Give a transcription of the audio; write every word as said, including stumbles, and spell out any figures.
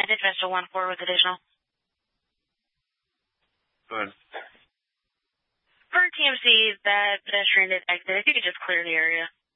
dispatch to one four with additional. Go ahead. For T M C, that pedestrian did exit. If you could just clear the area.